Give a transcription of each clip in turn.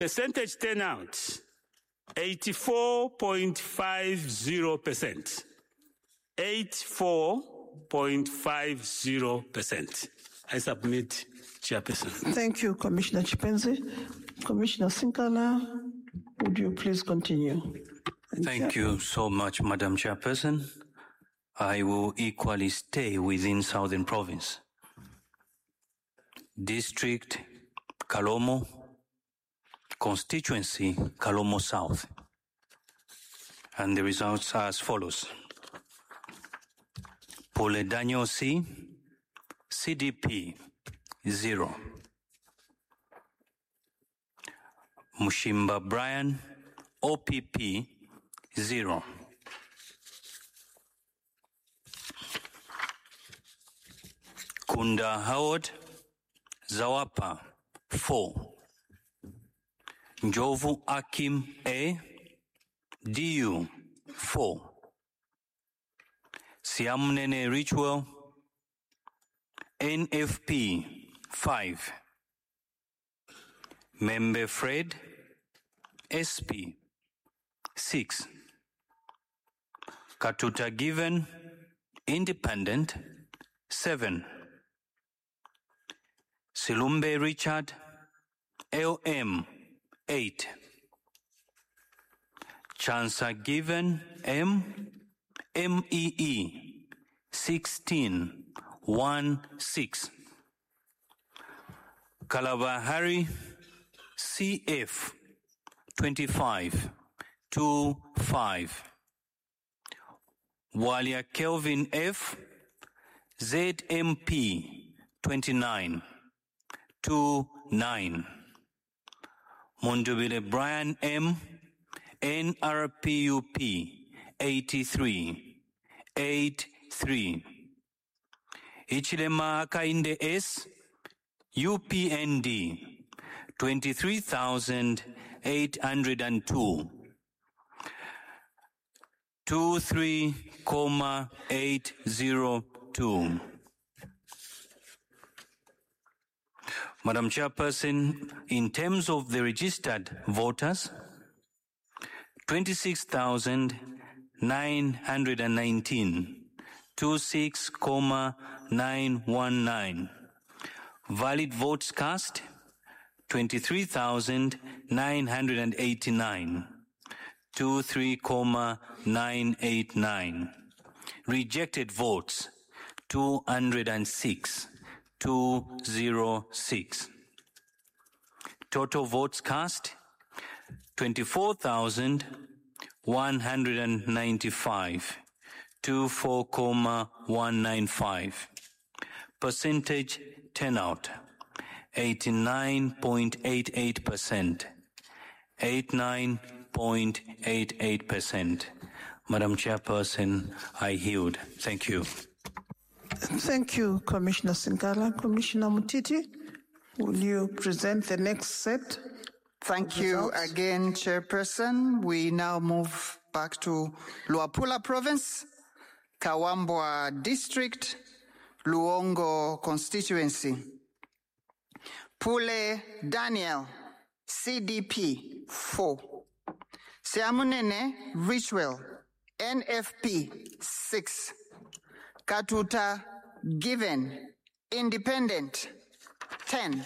Percentage turnout, 84.50%. 84.50%. I submit, Chairperson. Thank you, Commissioner Chipenzi. Commissioner Sinkala, would you please continue? Thank you so much, Madam Chairperson. I will equally stay within Southern Province. District Kalomo, Constituency Kalomo South. And the results are as follows. Poledanyo C, CDP 0. Mushimba Brian, OPP 0. Kunda Howard, Zawapa 4. Njovu Akim A, DU 4. Siamnene Ritual, NFP 5. Membe Fred, SP 6. Katuta Given, Independent 7. Silumbe Richard, LM 8. Chansa Given M, MEE 16 1 6. Kalabahari CF 25 2 5. Walia Kelvin F, ZMP 29 2 9. Mundubile Brian M, NRPUP 83 8 3. Ichilema Kainde S, UPND 23,802. 23,802. Madam Chairperson, in terms of the registered voters, 26,919, 26,919. Valid votes cast, 23,989, 23,989. Rejected votes, 206, 206. Total votes cast, 24,195, 24,195. Percentage turnout, 89.88%. 89.88%. Madam Chairperson, I yield. Thank you. Thank you, Commissioner Sinkala. Commissioner Mutiti, will you present the next set? Thank you again, Chairperson. We now move back to Luapula Province, Kawambwa District, Luongo Constituency. Pule Daniel, CDP 4. Siamunene Richwell, NFP 6. Katuta Given, Independent 10.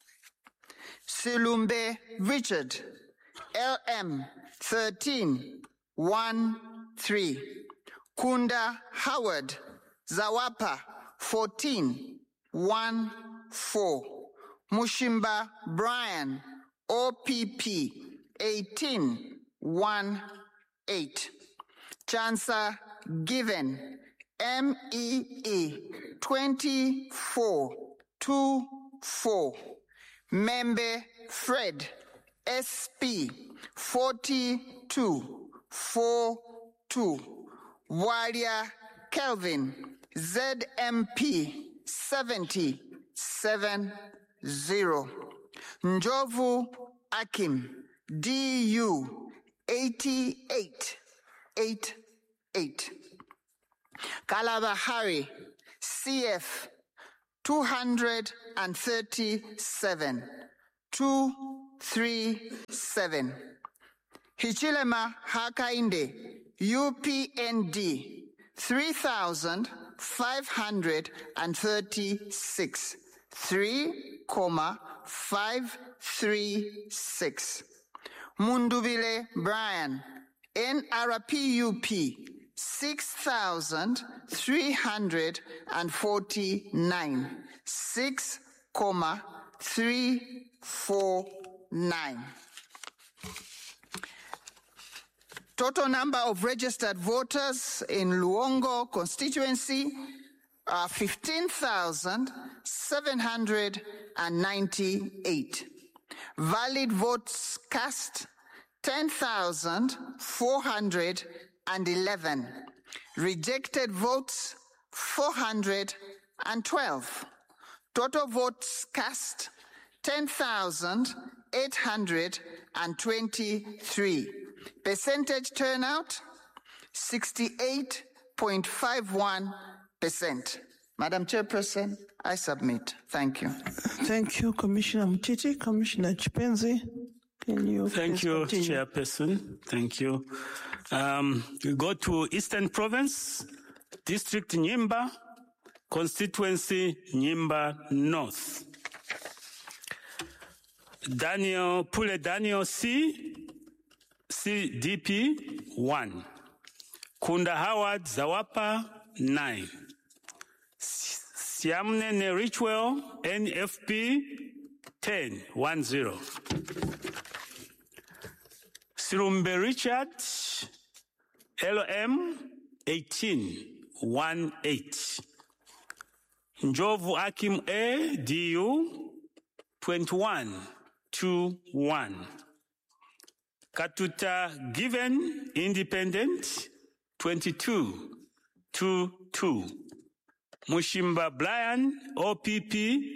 Silumbe Richard, LM 13 1 3. Kunda Howard, Zawapa 14 1 4. Mushimba Brian, OPP 18 1 8. Chansa Given, MEE 24 2 4. Membe Fred, SP 42 4 2. Walia Kelvin, ZMP 77 0. Njovu Akim, DU 88 88. Kalabahari, CF 237 2 237. Hichilema Hakainde, UPND, 3,536. 3,536. Mundubile Brian, NRPUP, 6,349. 6,349. Total number of registered voters in Luongo constituency are 15,798. Valid votes cast, 10,411. Rejected votes, 412. Total votes cast, 10,823. Percentage turnout, 68.51%. Madam Chairperson, I submit. Thank you. Thank you, Commissioner Mutiti. Commissioner Chipenzi, can you Thank please you, continue? Chairperson. Thank you. We go to Eastern Province, District Nyimba, Constituency Nyimba North. Pule Daniel C, CDP 1. Kunda Howard Zawapa 9. Siamnene Richwell NFP 10 10. Sirumbe Richard LM 18 18. Njovu Akim A DU 21 21. Katuta Given Independent 22 22. Mushimba Brian OPP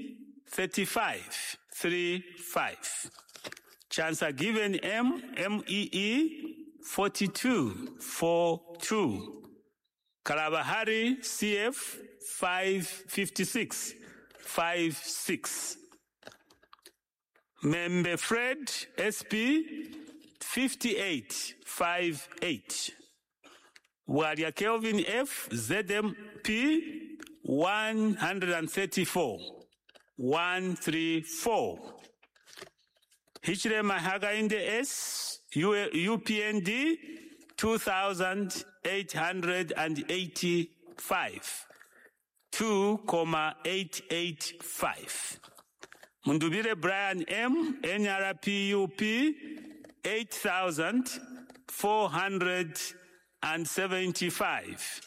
35 35. Chancer Given MEE 42 42. Kalabahari CF 556 56. Membe Fred SP 58 58. Waria Kelvin F ZMP 134 134. Hichle Mahagainde S UPND 2,885 2,885. Mundubire Brian M NRPUP 8,475